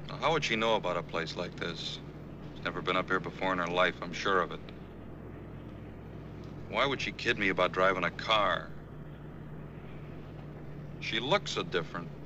Now, how would she know about a place like this? She's never been up here before in her life, I'm sure of it. Why would she kid me about driving a car? She looks so different.